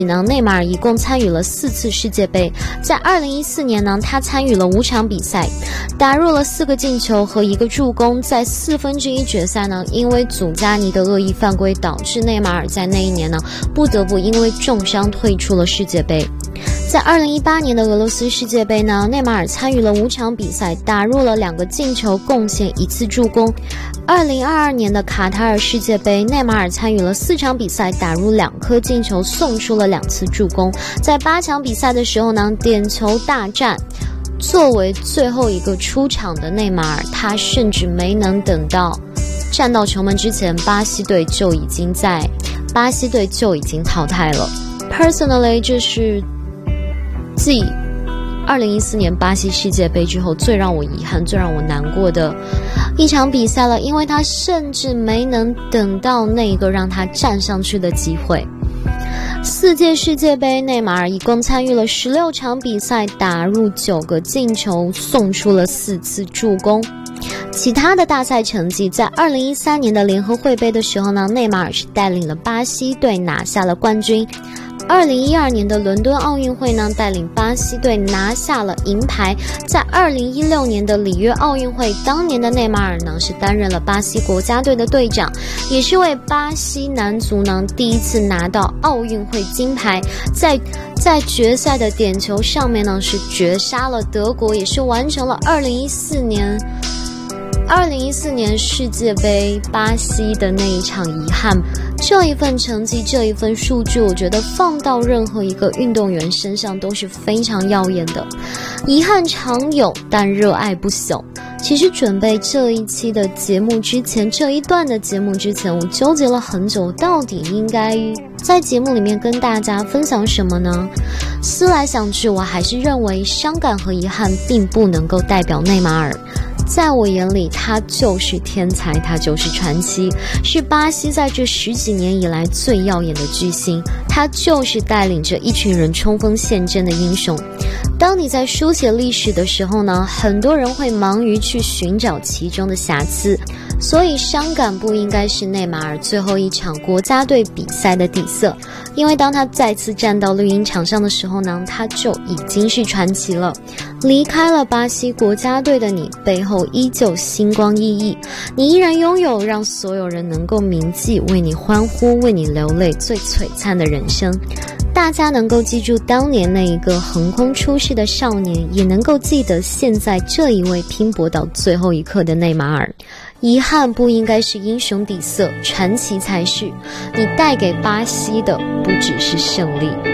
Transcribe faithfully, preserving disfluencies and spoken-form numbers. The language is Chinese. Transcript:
呢，内马尔一共参与了四次世界杯。在二零一四年呢，他参与了五场比赛，打入了四个进球和一个助攻。在四分之一决赛呢，因为祖加尼的恶意犯规，导致内马尔在那一年呢不得不因为重伤退出了世界杯。在二零一八年的俄罗斯世界杯呢，内马尔参与了五场比赛，打入了两个进球，贡献一次助攻。二零二二年的卡塔尔世界杯，内马尔参与了四场比赛，打入两颗进球，送出了两次助攻。在八场比赛的时候呢，点球大战。作为最后一个出场的内马尔，他甚至没能等到站到球门之前，巴西队就已经在巴西队就已经淘汰了。Personally， 这是继二零一四年巴西世界杯之后最让我遗憾、最让我难过的一场比赛了，因为他甚至没能等到那个让他站上去的机会。四届世界杯，内马尔一共参与了十六场比赛，打入九个进球，送出了四次助攻。其他的大赛成绩，在二零一三年的联合会杯的时候呢，内马尔是带领了巴西队拿下了冠军。二零一二年的伦敦奥运会呢，带领巴西队拿下了银牌。在二零一六年的里约奥运会，当年的内马尔呢是担任了巴西国家队的队长，也是为巴西男足呢第一次拿到奥运会金牌。在在决赛的点球上面呢是绝杀了德国，也是完成了二零一四年二零一四年世界杯巴西的那一场遗憾。这一份成绩，这一份数据，我觉得放到任何一个运动员身上都是非常耀眼的。遗憾常有，但热爱不朽。其实准备这一期的节目之前，这一段的节目之前，我纠结了很久，到底应该在节目里面跟大家分享什么呢？思来想去，我还是认为伤感和遗憾并不能够代表内马尔。在我眼里，他就是天才，他就是传奇，是巴西在这十几年以来最耀眼的巨星，他就是带领着一群人冲锋陷阵的英雄。当你在书写历史的时候呢，很多人会忙于去寻找其中的瑕疵，所以伤感不应该是内马尔最后一场国家队比赛的底色，因为当他再次站到绿茵场上的时候呢，他就已经是传奇了。离开了巴西国家队的你，背后依旧星光熠熠，你依然拥有让所有人能够铭记、为你欢呼、为你流泪最璀璨的人生。大家能够记住当年那一个横空出世的少年，也能够记得现在这一位拼搏到最后一刻的内马尔。遗憾不应该是英雄底色，传奇才是。你带给巴西的不只是胜利。